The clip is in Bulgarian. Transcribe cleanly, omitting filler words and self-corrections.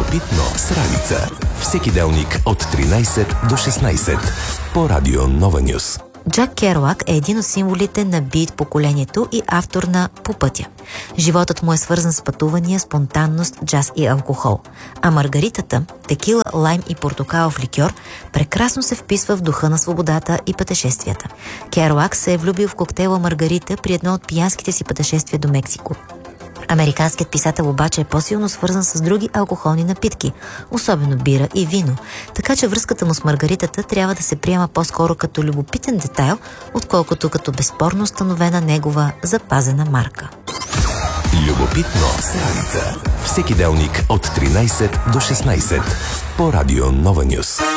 Любопитно с Ралица. Всеки делник от 13 до 16 по Радио Нова Нюс. Джак Керуак е един от символите на бит поколението и автор на "По пътя". Животът му е свързан с пътувания, спонтанност, джаз и алкохол. А маргаритата, текила, лайм и портокалов ликьор, прекрасно се вписва в духа на свободата и пътешествията. Керуак се е влюбил в коктейла маргарита при едно от пиянските си пътешествия до Мексико. Американският писател обаче е по-силно свързан с други алкохолни напитки, особено бира и вино, така че връзката му с маргаритата трябва да се приема по-скоро като любопитен детайл, отколкото като безспорно установена негова запазена марка. Любопитно с Ралица. Всеки делник от 13 до 16 по Радио Нова Нюс.